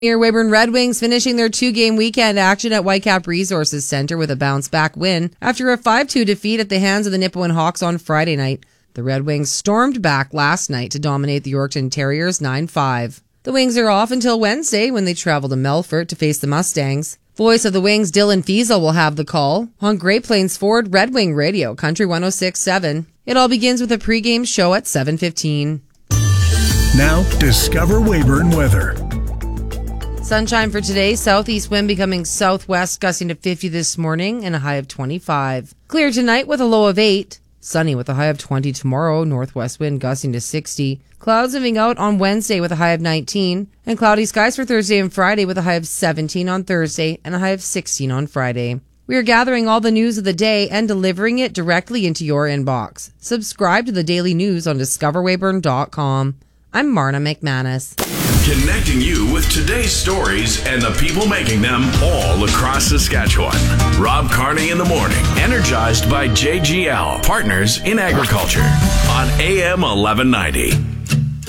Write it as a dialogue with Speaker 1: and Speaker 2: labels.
Speaker 1: Your Weyburn Red Wings finishing their 2-game weekend action at Whitecap Resources Center with a bounce-back win after a 5-2 defeat at the hands of the Nipawin Hawks on Friday night. The Red Wings stormed back last night to dominate the Yorkton Terriers 9-5. The Wings are off until Wednesday when they travel to Melfort to face the Mustangs. Voice of the Wings Dylan Fiesel will have the call on Great Plains Ford Red Wing Radio, Country 106.7. It all begins with a pregame show at 7:15.
Speaker 2: Now, discover Weyburn weather.
Speaker 1: Sunshine for today, southeast wind becoming southwest, gusting to 50 this morning and a high of 25. Clear tonight with a low of 8. Sunny with a high of 20 tomorrow, northwest wind gusting to 60. Clouds moving out on Wednesday with a high of 19. And cloudy skies for Thursday and Friday with a high of 17 on Thursday and a high of 16 on Friday. We are gathering all the news of the day and delivering it directly into your inbox. Subscribe to the daily news on discoverweyburn.com. I'm Marna McManus.
Speaker 3: Connecting you with today's stories and the people making them all across Saskatchewan. Rob Carney in the morning, energized by JGL, Partners in Agriculture, on AM 1190.